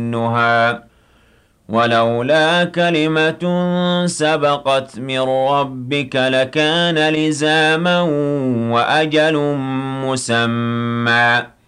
النُّهَىٰ ولولا كلمة سبقت من ربك لكان لزاما وأجل مسمى